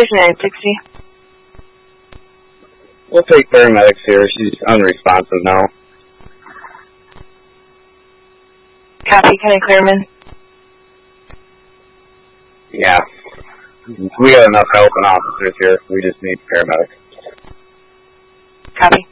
Station 960. We'll take paramedics here. She's unresponsive now. Copy, Kenny Clearman. Yeah. We got enough help and officers here. We just need paramedics. Copy.